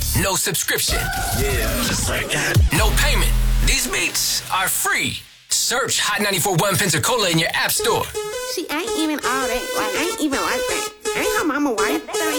no subscription. Yeah, just like that. No payment. These beats are free. Search Hot 94.1 Pensacola in your app store. She ain't even all that. Like, ain't even like that. Ain't her mama white.